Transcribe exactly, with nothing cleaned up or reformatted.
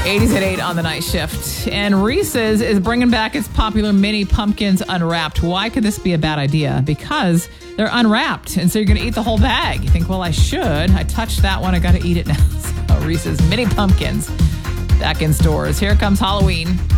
eighties at eight on the night shift. And Reese's is bringing back its popular mini pumpkins unwrapped. Why could this be a bad idea? Because they're unwrapped, and so you're going to eat the whole bag. You think, well, I should. I touched that one. I got to eat it now. So Reese's mini pumpkins back in stores. Here comes Halloween.